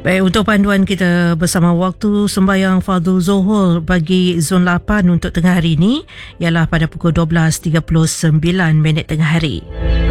Baik, untuk panduan kita bersama, waktu sembahyang Fardhu Zuhur bagi Zon 8 untuk tengah hari ini ialah pada pukul 12.39 tengah hari.